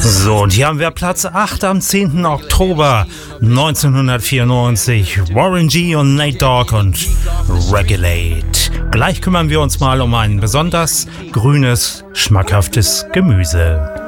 So, und hier haben wir Platz 8 am 10. Oktober 1994. Warren G. und Nate Dogg und Regulate. Gleich kümmern wir uns mal um ein besonders grünes, schmackhaftes Gemüse.